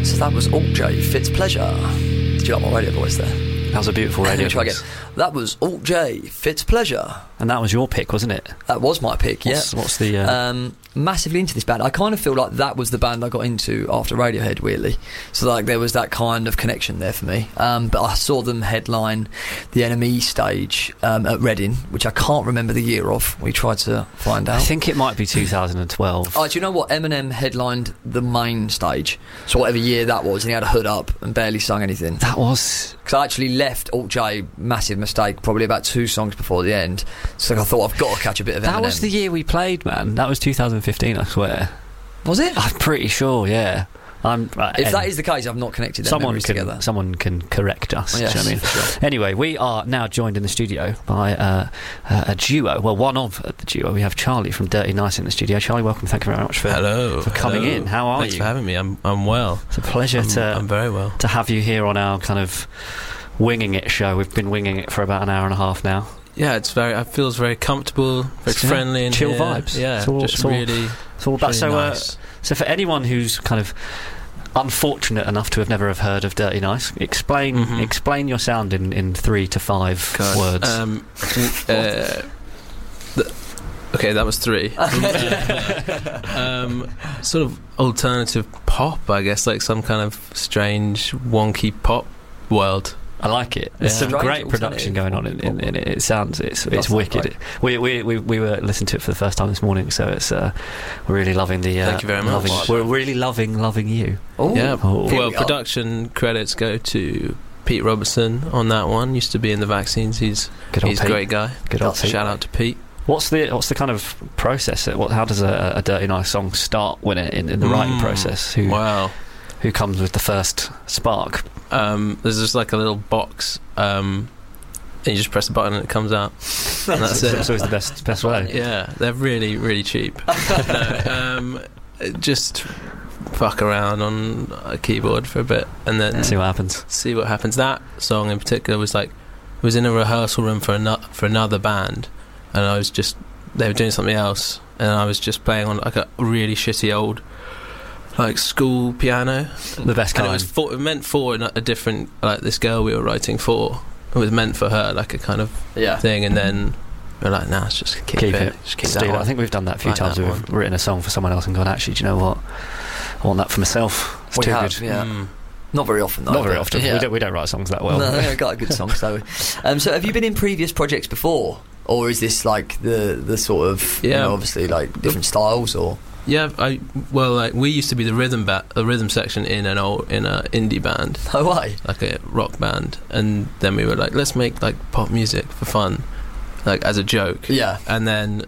So that was Alt J, Fitzpleasure. Did you like my radio voice there? That was a beautiful radio Try voice. again. That was Alt J, Fitzpleasure. And that was your pick, wasn't it? That was my pick, yeah. What's the... Massively into this band. I kind of feel like that was the band I got into after Radiohead, weirdly. So like there was that kind of connection there for me. But I saw them headline the NME stage at Reading, which I can't remember the year of. We tried to find out. I think it might be 2012. Oh, do you know what? Eminem headlined the main stage. So whatever year that was, and he had a hood up and barely sung anything. That was... Because I actually left Alt J, massive mistake, probably about 2 songs before the end. So I thought I've got to catch a bit of Eminem. That was the year we played, man. That was 2015, I swear. Was it? I'm pretty sure, yeah. If that is the case, I've not connected them memories together. Someone can correct us. Yes, do you know what I mean? sure. Anyway, we are now joined in the studio by a duo. Well, one of the duo. We have Charlie from Dirty Nice in the studio. Charlie, welcome. Thank you very much for coming in. How are you? Thanks for having me. I'm well. It's a pleasure I'm very well to have you here on our kind of winging it show. We've been winging it for about an hour and a half now. Yeah, it feels very comfortable, very friendly, and chill vibes. Yeah, it's all about. So, nice. So for anyone who's kind of unfortunate enough to have never have heard of Dirty Nice, explain your sound in 3 to 5 words. Okay, that was 3. Sort of alternative pop, I guess, like some kind of strange, wonky pop world. I like it. There's some great production going on in it. It sounds it's wicked. We were listening to it for the first time this morning, so it's we're really loving the. Thank you very much. We're really loving you. Oh. Yeah. Oh. Well, production credits go to Pete Robertson on that one. Used to be in the Vaccines. He's a great guy. Good old Pete. Shout out to Pete. What's the kind of process? How does a Dirty Nice song start when it in the writing process? Who comes with the first spark? There's just like a little box, and you just press the button and it comes out. And that's it. It's always the best way. Yeah, they're really, really cheap. Just fuck around on a keyboard for a bit and then see what happens. That song in particular was in a rehearsal room for another band, and they were doing something else, and I was just playing on like a really shitty old like school piano, the best kind. And it was meant for a different, like this girl we were writing for. It was meant for her, like a kind of thing, and then we're like, nah, let's just keep it. Just keep that one. I think we've done that a few times. We've written a song for someone else and gone, actually, do you know what? I want that for myself. It's too good. Yeah. Not very often, though. Not very often. Yeah. We don't write songs that well. No, I've got a good song. So have you been in previous projects before, or is this like the sort of obviously like different styles or? Yeah, we used to be the rhythm section in an indie band. Oh, why? Like a rock band, and then we were like, let's make like pop music for fun, like as a joke. Yeah, and then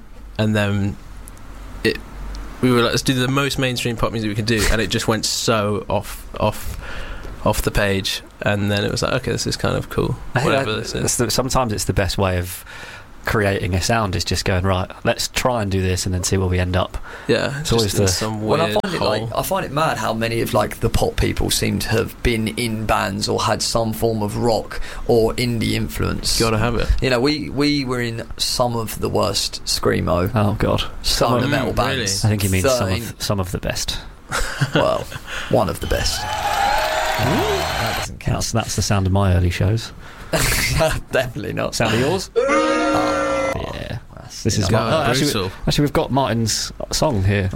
we were like, let's do the most mainstream pop music we could do, and it just went so off the page, and then it was like, okay, this is kind of cool. Whatever this is. Sometimes it's the best way of creating a sound is just going, right, let's try and do this and then see where we end up. Yeah, it's always some weird I find it mad how many of like the pop people seem to have been in bands or had some form of rock or indie influence. Gotta have it. You know, we were in some of the worst screamo. Oh god, some of the metal bands. Really? I think he means some of the best. Well, one of the best. That doesn't count. That's the sound of my early shows. Definitely not. Sound of yours? Yeah. This is brutal. Actually, we've got Martin's song here.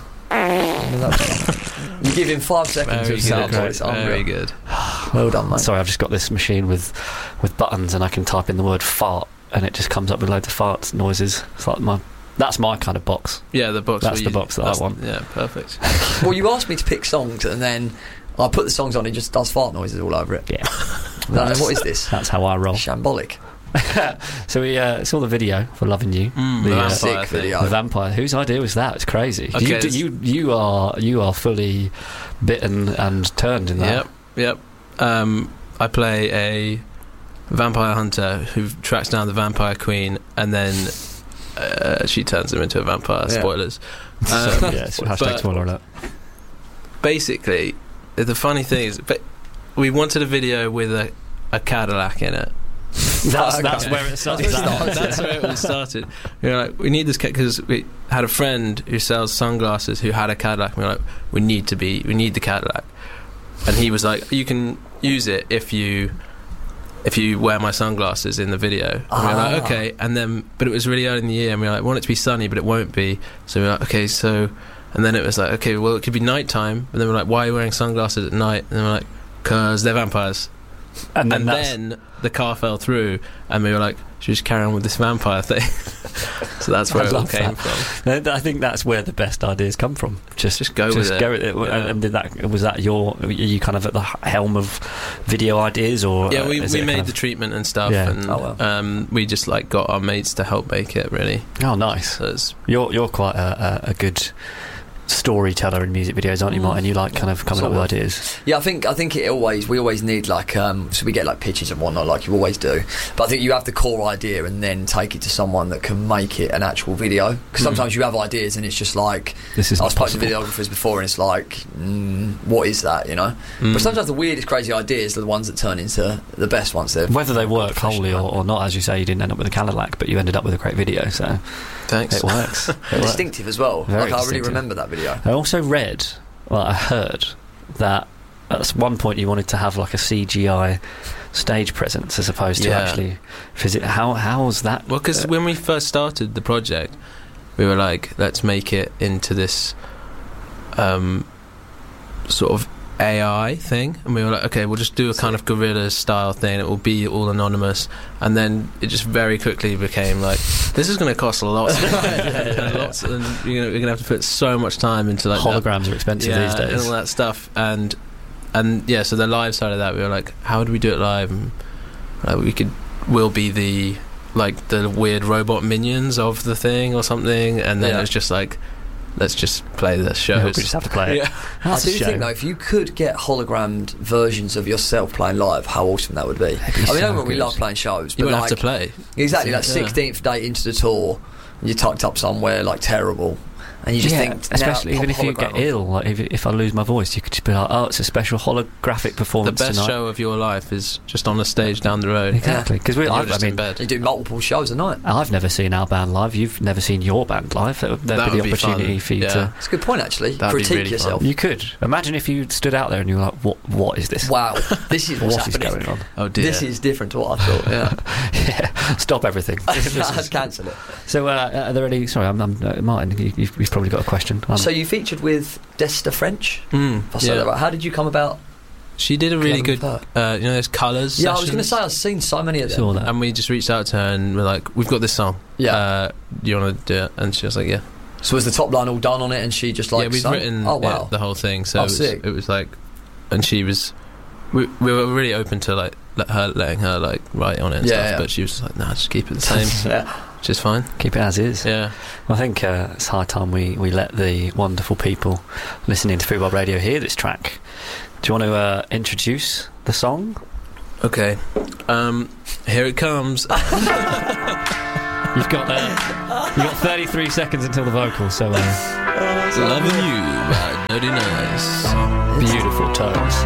You give him 5 seconds of sound voice. Very good. Well done, mate. Sorry, I've just got this machine with buttons, and I can type in the word fart, and it just comes up with loads of fart noises. It's like that's my kind of box. Yeah, the box. That's the box that I want. Yeah, perfect. Well, you asked me to pick songs, and then I put the songs on. It just does fart noises all over it. Yeah. What is this? That's how I roll. Shambolic. So we saw the video for Loving You. The sick video. The vampire. Whose idea was that? It's crazy. Okay, you are fully bitten and turned in that. Yep. I play a vampire hunter who tracks down the vampire queen, and then she turns him into a vampire. Yeah. Spoilers. Hashtag spoiler alert. Basically, the funny thing is, we wanted a video with a Cadillac in it. That's where it started. That's where it all started. We were like, we need this because we had a friend who sells sunglasses who had a Cadillac. And we were like, we need the Cadillac. and he was like, you can use it if you wear my sunglasses in the video. And we were like, okay. And then, but it was really early in the year, and we were like, want it to be sunny, but it won't be. So we were like, okay, so, and then it was like, okay, well, it could be nighttime. And then we're like, why are you wearing sunglasses at night? And then we're like, because they're vampires. And then the car fell through, and we were like, should we just carry on with this vampire thing? So that's where it all came from. I think that's where the best ideas come from. Just go with it. Yeah. And was that are you kind of at the helm of video ideas, or yeah, we made the treatment and stuff, and we just like got our mates to help make it. Really. Oh, nice. So you're quite a good storyteller in music videos, aren't you, Martin? You like kind of coming up with ideas. Yeah, I think we always need like so we get like pitches and whatnot, like you always do. But I think you have the core idea and then take it to someone that can make it an actual video. Because sometimes you have ideas and it's just like, this is I was spoken to videographers before and it's like, what is that, you know? But sometimes the weirdest, crazy ideas are the ones that turn into the best ones. Whether they work wholly or not, as you say, you didn't end up with a Cadillac, but you ended up with a great video. So thanks. It works. Distinctive as well. Very like I distinctive. really remember that video. I also I heard that at one point you wanted to have like a CGI stage presence as opposed to actually visit. How was that? Well, because when we first started the project, we were like, let's make it into this sort of AI thing, and we were like, okay, we'll just do a kind of guerrilla style thing. It will be all anonymous, and then it just very quickly became like, this is going to cost lots of money, and you're going to have to put so much time into like holograms are expensive these days and all that stuff, and so the live side of that, we were like, how do we do it live? And we'll be the weird robot minions of the thing or something, and then it's just like, let's just play the shows. Yeah, we just have to play it. Yeah. I do think though, if you could get hologrammed versions of yourself playing live, how awesome that would be. We love playing shows, but you won't have to play. Exactly, like 16th day into the tour, and you're tucked up somewhere like terrible. And you just think, especially even if you get ill, like if I lose my voice, you could just be like, oh, it's a special holographic performance. The best tonight. show of your life is just on a stage down the road. Exactly, because you do multiple shows a night. I've never seen our band live. You've never seen your band live. There'd be the opportunity for you to. It's a good point, actually. That'd critique really yourself. Fun. You could imagine if you stood out there and you were like, "What is this? Wow, this is what's what is happening. going on? Oh dear, this is different to what I thought." Yeah, stop everything. Cancel it. So, are there any? Sorry, I'm Martin. You've probably got a question. So you featured with Desta French. If I say that right. How did you come about? She did a really good, those colours. Yeah, sessions. I was going to say I've seen so many of them. Saw that. And we just reached out to her and we're like, we've got this song. Yeah. Do you want to do it? And she was like, yeah. So was the top line all done on it, and she just like? Yeah, we've written the whole thing. So it was like, and she was. We were really open to like letting her like write on it and stuff, but she was like, nah, just keep it the same. Which is fine. Keep it as is. Yeah. Well, I think it's high time we let the wonderful people listening to Football Radio hear this track. Do you want to introduce the song? Okay. Here it comes. You've got 33 seconds until the vocal, so Loving You by Dirty Nice. Beautiful tones.